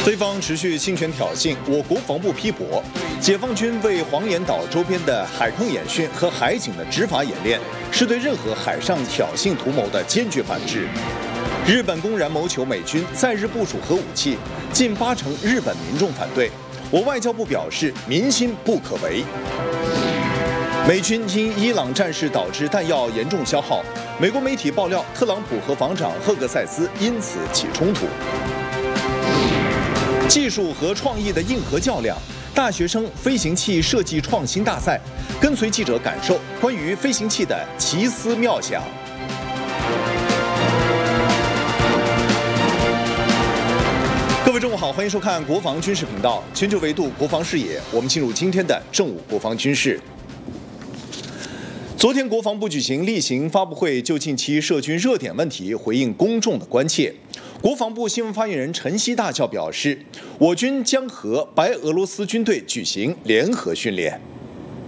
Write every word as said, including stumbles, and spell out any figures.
菲方持续侵权挑衅，我国防部批驳，解放军为黄岩岛周边的海空演训和海警的执法演练，是对任何海上挑衅图谋的坚决反制。日本公然谋求美军在日部署核武器，近八成日本民众反对。我外交部表示，民心不可违。美军因伊朗战事导致弹药严重消耗，美国媒体爆料，特朗普和防长赫克塞斯因此起冲突。技术和创意的硬核较量，大学生飞行器设计创新大赛，跟随记者感受关于飞行器的奇思妙想。各位中午好，欢迎收看国防军事频道，全球维度国防视野。我们进入今天的正午国防军事。昨天国防部举行例行发布会，就近期涉军热点问题回应公众的关切。国防部新闻发言人陈希大校表示，我军将和白俄罗斯军队举行联合训练。